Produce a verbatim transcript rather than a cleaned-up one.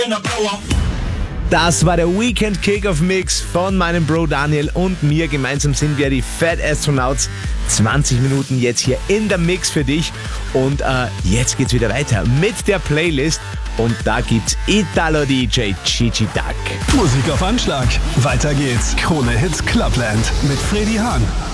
Das war der Weekend Kickoff Mix von meinem Bro Daniel und mir. Gemeinsam sind wir die Fat Astronauts. zwanzig Minuten jetzt hier in der Mix für dich. Und äh, jetzt geht's wieder weiter mit der Playlist. Und da gibt's Italo-D J Gigi Duck. Musik auf Anschlag. Weiter geht's. Krone Hits Clubland mit Freddy Hahn.